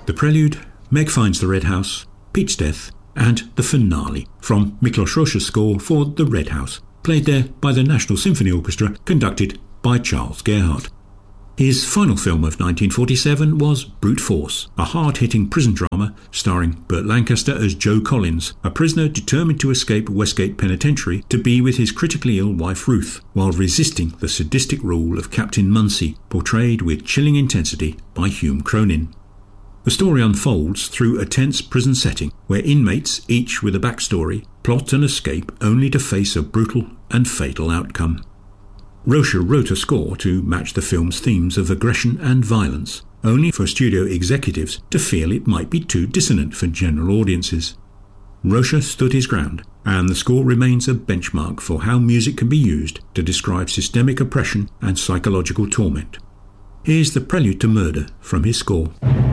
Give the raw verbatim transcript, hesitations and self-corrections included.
The prelude, Meg Finds the Red House, Pete's Death, and the finale from Miklos Rozsa's score for The Red House, played there by the National Symphony Orchestra, conducted by Charles Gerhardt. His final film of nineteen forty-seven was Brute Force, a hard-hitting prison drama starring Burt Lancaster as Joe Collins, a prisoner determined to escape Westgate Penitentiary to be with his critically ill wife Ruth, while resisting the sadistic rule of Captain Munsey, portrayed with chilling intensity by Hume Cronyn. The story unfolds through a tense prison setting where inmates, each with a backstory, plot an escape only to face a brutal and fatal outcome. Rozsa wrote a score to match the film's themes of aggression and violence, only for studio executives to feel it might be too dissonant for general audiences. Rozsa stood his ground, and the score remains a benchmark for how music can be used to describe systemic oppression and psychological torment. Here's the Prelude to Murder from his score.